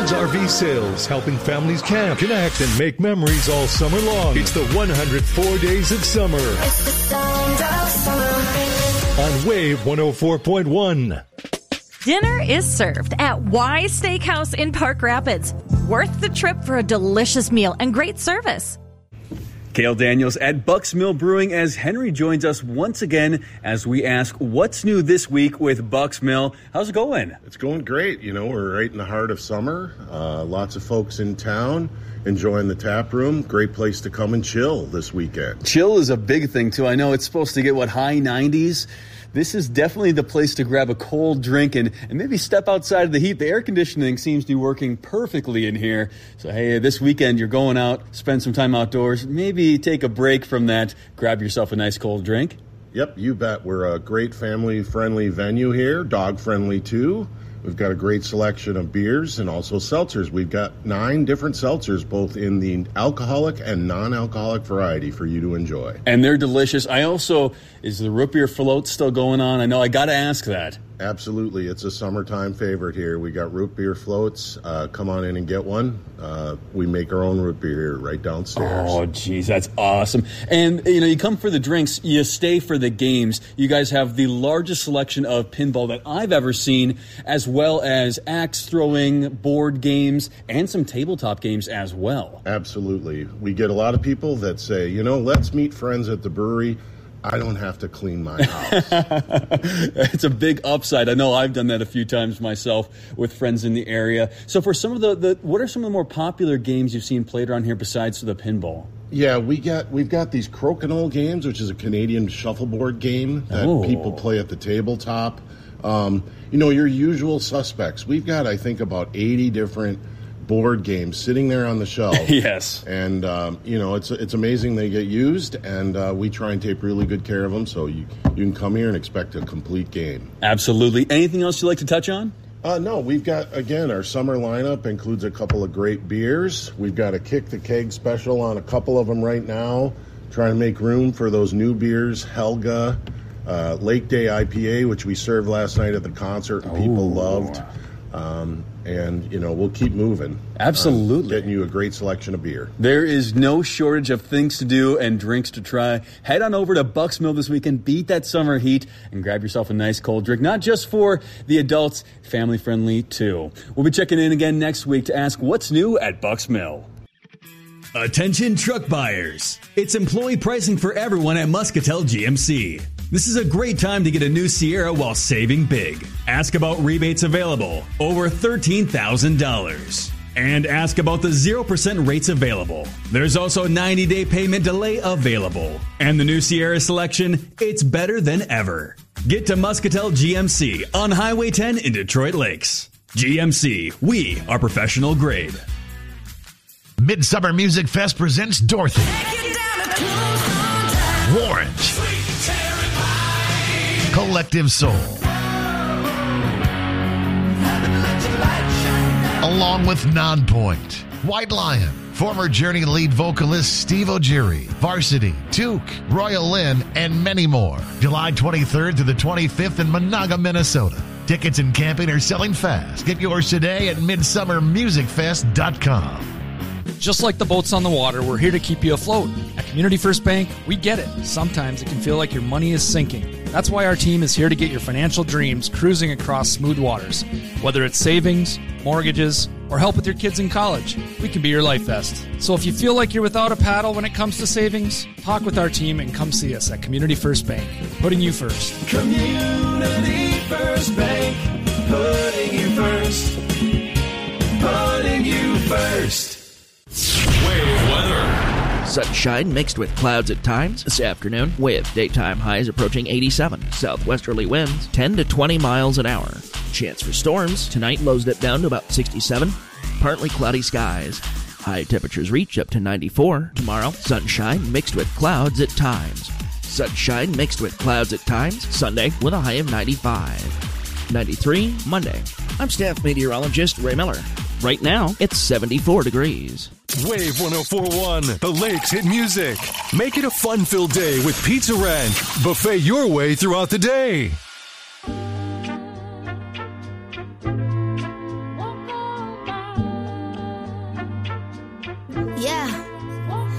Edwards RV Sales, helping families camp, connect, and make memories all summer long. It's the 104 Days of Summer. It's the sound of summer. On Wave 104.1. Dinner is served at Y Steakhouse in Park Rapids. Worth the trip for a delicious meal and great service. Cale Daniels at Bucks Mill Brewing as Henry joins us once again as we ask what's new this week with Bucks Mill. How's it going? It's going great. You know, we're right in the heart of summer. Lots of folks in town enjoying the tap room. Great place to come and chill this weekend. Chill is a big thing, too. I know it's supposed to get, high 90s? This is definitely the place to grab a cold drink and maybe step outside of the heat. The air conditioning seems to be working perfectly in here. So, hey, this weekend you're going out, spend some time outdoors, maybe take a break from that, grab yourself a nice cold drink. Yep, you bet. We're a great family-friendly venue here, dog-friendly too. We've got a great selection of beers and also seltzers. We've got 9 different seltzers, both in the alcoholic and non-alcoholic variety for you to enjoy. And they're delicious. Is the root beer float still going on? I know I got to ask that. Absolutely. It's a summertime favorite here. We got root beer floats. Come on in and get one. We make our own root beer here right downstairs. Oh, geez, that's awesome. And, you come for the drinks, you stay for the games. You guys have the largest selection of pinball that I've ever seen, as well as axe throwing, board games, and some tabletop games as well. Absolutely. We get a lot of people that say, let's meet friends at the brewery. I don't have to clean my house. It's a big upside. I know I've done that a few times myself with friends in the area. So for some of what are some of the more popular games you've seen played around here besides the pinball? Yeah, we've got these crokinole games, which is a Canadian shuffleboard game that people play at the tabletop. Your usual suspects. We've got, I think, about 80 different board games sitting there on the shelf. Yes. And, it's amazing they get used, and we try and take really good care of them, so you can come here and expect a complete game. Absolutely. Anything else you'd like to touch on? No, we've got, again, our summer lineup includes a couple of great beers. We've got a Kick the Keg special on a couple of them right now, trying to make room for those new beers, Helga, Lake Day IPA, which we served last night at the concert and people loved. And we'll keep moving. Absolutely. Getting you a great selection of beer. There is no shortage of things to do and drinks to try. Head on over to Bucks Mill this weekend, beat that summer heat, and grab yourself a nice cold drink. Not just for the adults, family friendly too. We'll be checking in again next week to ask what's new at Bucks Mill. Attention truck buyers. It's employee pricing for everyone at Muscatel GMC. This is a great time to get a new Sierra while saving big. Ask about rebates available, over $13,000. And ask about the 0% rates available. There's also 90-day payment delay available. And the new Sierra selection, it's better than ever. Get to Muscatel GMC on Highway 10 in Detroit Lakes. GMC, we are professional grade. Midsummer Music Fest presents Dorothy, Warrant, Collective Soul, along with Nonpoint, White Lion, former Journey lead vocalist Steve O'Geary, Varsity, Took, Royal Lynn, and many more. July 23rd to the 25th in Monaga, Minnesota. Tickets and camping are selling fast. Get yours today at midsummermusicfest.com. Just like the boats on the water, we're here to keep you afloat. At Community First Bank, we get it. Sometimes it can feel like your money is sinking. That's why our team is here to get your financial dreams cruising across smooth waters. Whether it's savings, mortgages, or help with your kids in college, we can be your life vest. So if you feel like you're without a paddle when it comes to savings, talk with our team and come see us at Community First Bank, putting you first. Community First Bank, putting you first. Putting you first. Wave weather. Sunshine mixed with clouds at times this afternoon, with daytime highs approaching 87. Southwesterly winds 10 to 20 miles an hour. Chance for storms tonight, lows dip down to about 67. Partly cloudy skies. High temperatures reach up to 94. Tomorrow, sunshine mixed with clouds at times. Sunshine mixed with clouds at times. Sunday with a high of 95. 93 Monday. I'm staff meteorologist Ray Miller. Right now, it's 74 degrees. Wave 104.1, the Lakes hit music. Make it a fun-filled day with Pizza Ranch. Buffet your way throughout the day.